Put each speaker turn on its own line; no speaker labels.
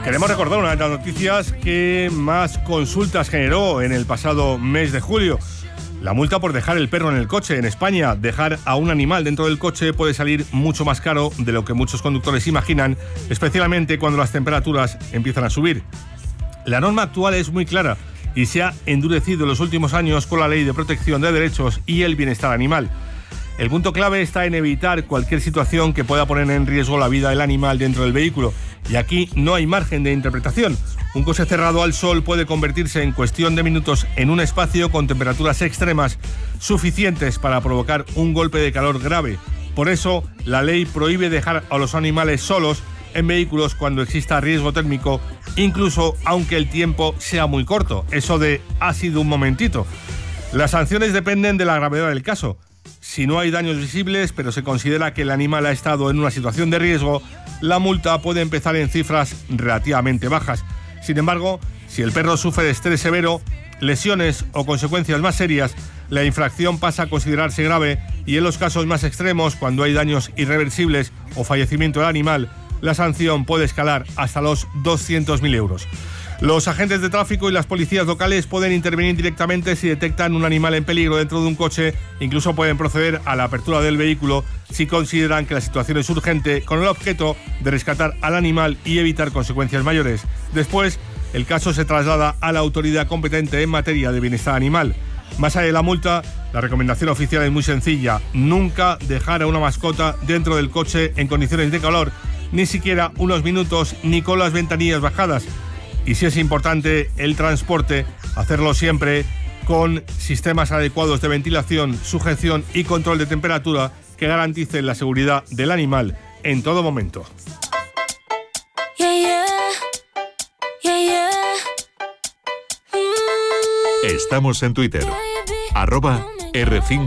Queremos recordar una de las noticias que más consultas generó en el pasado mes de julio. La multa por dejar el perro en el coche. En España, dejar a un animal dentro del coche puede salir mucho más caro de lo que muchos conductores imaginan, especialmente cuando las temperaturas empiezan a subir. La norma actual es muy clara y se ha endurecido en los últimos años con la Ley de Protección de Derechos y el Bienestar Animal. El punto clave está en evitar cualquier situación que pueda poner en riesgo la vida del animal dentro del vehículo. Y aquí no hay margen de interpretación. Un coche cerrado al sol puede convertirse en cuestión de minutos en un espacio con temperaturas extremas suficientes para provocar un golpe de calor grave. Por eso, la ley prohíbe dejar a los animales solos en vehículos cuando exista riesgo térmico, incluso aunque el tiempo sea muy corto. Eso de ha sido un momentito. Las sanciones dependen de la gravedad del caso. Si no hay daños visibles, pero se considera que el animal ha estado en una situación de riesgo, la multa puede empezar en cifras relativamente bajas. Sin embargo, si el perro sufre de estrés severo, lesiones o consecuencias más serias, la infracción pasa a considerarse grave y en los casos más extremos, cuando hay daños irreversibles o fallecimiento del animal, la sanción puede escalar hasta los 200.000 euros. Los agentes de tráfico y las policías locales pueden intervenir directamente si detectan un animal en peligro dentro de un coche. Incluso pueden proceder a la apertura del vehículo si consideran que la situación es urgente, con el objeto de rescatar al animal y evitar consecuencias mayores. Después, el caso se traslada a la autoridad competente en materia de bienestar animal. Más allá de la multa, la recomendación oficial es muy sencilla: nunca dejar a una mascota dentro del coche en condiciones de calor, ni siquiera unos minutos, ni con las ventanillas bajadas. Y si es importante el transporte, hacerlo siempre con sistemas adecuados de ventilación, sujeción y control de temperatura que garanticen la seguridad del animal en todo momento.
Estamos en Twitter, @R5